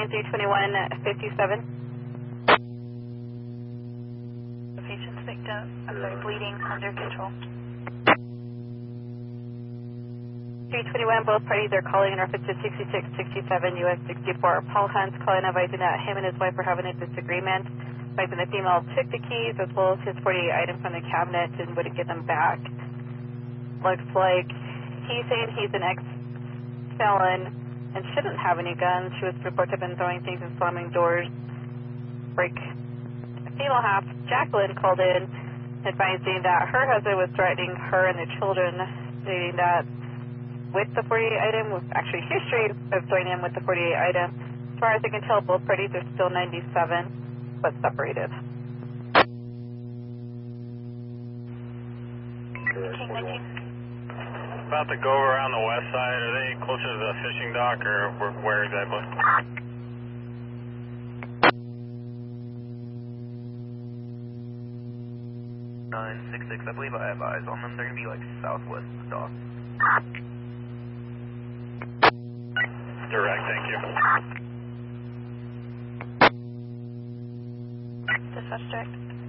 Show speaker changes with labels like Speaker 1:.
Speaker 1: 321-57.
Speaker 2: The patient's victim, bleeding, under control.
Speaker 1: 321, both parties are calling in reference to 6667 US 64. Paul Hunt's calling advising that him and his wife were having a disagreement. Advising the female took the keys as well as his 48 items from the cabinet and wouldn't get them back. Looks like he's saying he's an ex-felon and shouldn't have any guns. She was reported to have been throwing things and slamming doors. Break. Female half, Jacqueline, called in advising that her husband was threatening her and the children, stating that with the 48 item, with actually history of joining in with the 48 item. As far as I can tell, both parties are still 97, but separated.
Speaker 2: King 19.
Speaker 3: About to go around the west side. Are they closer to the fishing dock or where exactly?
Speaker 4: 966, I believe I have eyes on them. They're going to be like southwest of the dock.
Speaker 3: Direct, thank you.
Speaker 2: Dispatch direct.